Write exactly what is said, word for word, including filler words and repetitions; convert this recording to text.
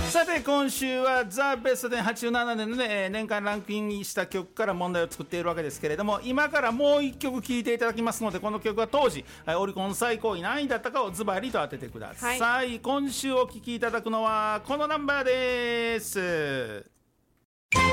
さて今週はザ・ベストテンはちじゅうななねんの、ね、年間ランキングした曲から問題を作っているわけですけれども、今からもういっきょく聴いていただきますので、この曲は当時オリコン最高位何位だったかをズバリと当ててください、はい、今週お聴きいただくのはこのナンバーです。